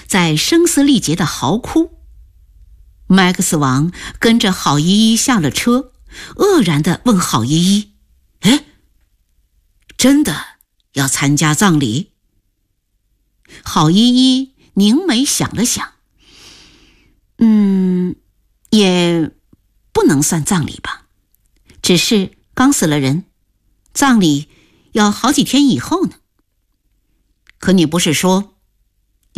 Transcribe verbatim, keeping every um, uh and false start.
在声嘶力竭地嚎哭。麦克斯王跟着郝依依下了车，愕然地问郝依依：哎，真的要参加葬礼？郝依依凝眉想了想，嗯，也不能算葬礼吧，只是刚死了人，葬礼要好几天以后呢。可你不是说